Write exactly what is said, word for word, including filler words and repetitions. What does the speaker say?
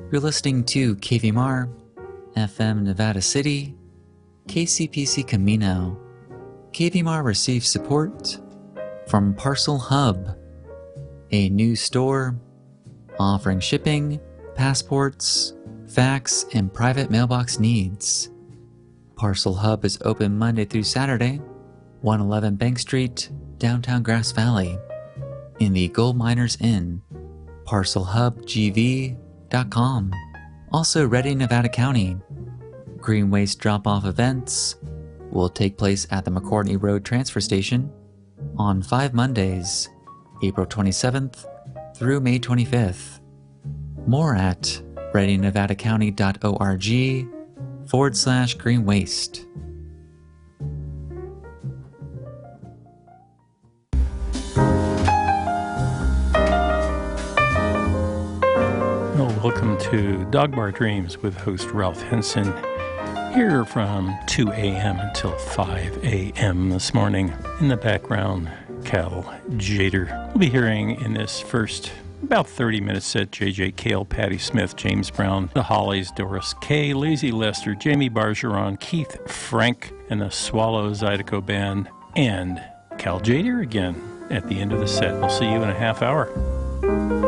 You're listening to K V M R, F M Nevada City, K C P C Camino. K V M R receives support from Parcel Hub, a new store offering shipping, passports, fax, and private mailbox needs. Parcel Hub is open Monday through Saturday, one eleven Bank Street, downtown Grass Valley, in the Gold Miners Inn. parcel hub g v dot com. Also, Redding, Nevada County. Green waste drop-off events will take place at the McCourtney Road Transfer Station on five Mondays, April twenty-seventh through May twenty-fifth. More at redding nevada county dot org forward slash green waste. Well, welcome to Dog Bar Dreams with host Ralph Henson, here from two a.m. until five a.m. this morning. In the background, Cal Jader. We'll be hearing in this first about thirty minute set J J Cale, Patti Smith, James Brown, The Hollies, Doris Kay, Lazy Lester, Jamie Bargeron, Keith Frank, and the Swallow Zydeco Band, and Cal Jader again at the end of the set. We'll see you in a half hour.